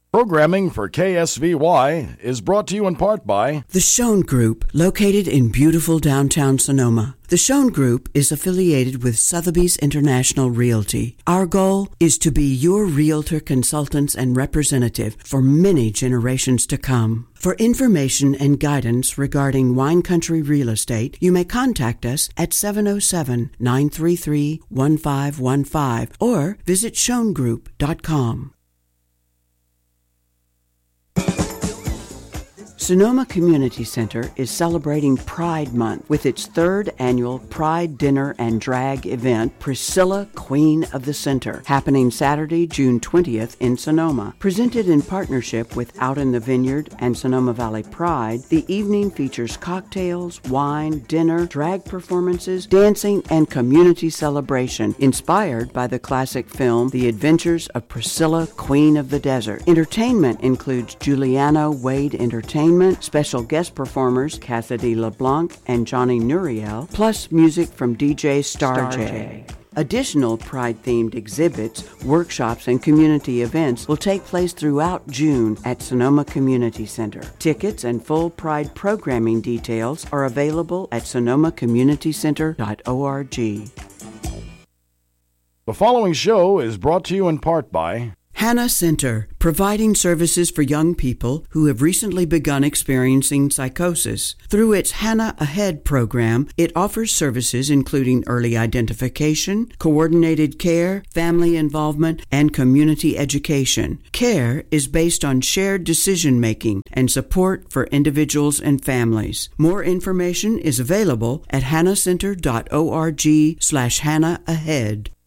Programming for KSVY is brought to you in part by The Schoen Group, located in beautiful downtown Sonoma. The Schoen Group is affiliated with Sotheby's International Realty. Our goal is to be your realtor, consultants, and representative for many generations to come. For information and guidance regarding wine country real estate, you may contact us at 707-933-1515 or visit schoengroup.com. Sonoma Community Center is celebrating Pride Month with its third annual Pride Dinner and Drag event, Priscilla, Queen of the Center, happening Saturday, June 20th in Sonoma. Presented in partnership with Out in the Vineyard and Sonoma Valley Pride, the evening features cocktails, wine, dinner, drag performances, dancing, and community celebration inspired by the classic film The Adventures of Priscilla, Queen of the Desert. Entertainment includes Juliano Wade Entertainment, special guest performers Cassidy LeBlanc and Johnny Nuriel, plus music from DJ Star J. Additional Pride-themed exhibits, workshops, and community events will take place throughout June at Sonoma Community Center. Tickets and full Pride programming details are available at sonomacommunitycenter.org. The following show is brought to you in part by Hannah Center, providing services for young people who have recently begun experiencing psychosis. Through its Hannah Ahead program, it offers services including early identification, coordinated care, family involvement, and community education. Care is based on shared decision-making and support for individuals and families. More information is available at hannahcenter.org/HannahAhead.